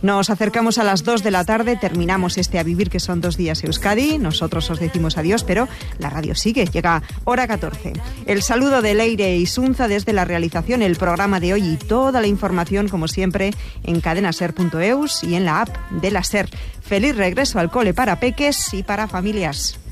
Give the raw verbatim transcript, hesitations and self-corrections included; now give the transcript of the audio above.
Nos acercamos a las dos de la tarde, terminamos este A Vivir, que son dos días Euskadi. Nosotros os decimos adiós, pero la radio sigue, llega hora catorce. El saludo de Leire Isunza desde la realización, el programa de hoy y toda la información, como siempre, en cadenaser punto eus y en la app de la SER. Feliz regreso al cole para peques y para familias.